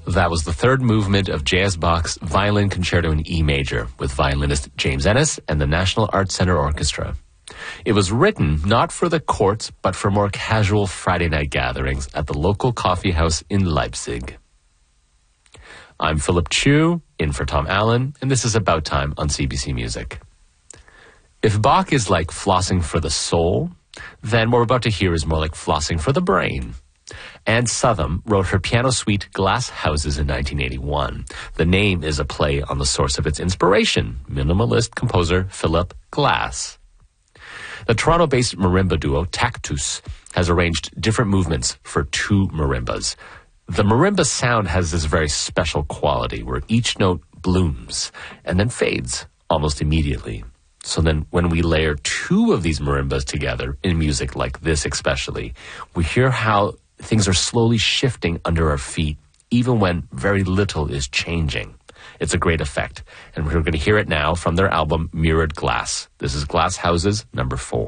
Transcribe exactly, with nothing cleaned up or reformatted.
That was the third movement of J S. Bach's Violin Concerto in E major with violinist James Ennis and the National Arts Center Orchestra. It was written not for the courts, but for more casual Friday night gatherings at the local coffee house in Leipzig. I'm Philip Chu, in for Tom Allen, and this is About Time on C B C Music. If Bach is like flossing for the soul, then what we're about to hear is more like flossing for the brain. Anne Southam wrote her piano suite Glass Houses in nineteen eighty-one. The name is a play on the source of its inspiration, minimalist composer Philip Glass. The Toronto-based marimba duo Tactus has arranged different movements for two marimbas. The marimba sound has this very special quality where each note blooms and then fades almost immediately. So then when we layer two of these marimbas together in music like this especially, we hear how things are slowly shifting under our feet, even when very little is changing. It's a great effect. And we're going to hear it now from their album Mirrored Glass. This is Glass Houses, number four.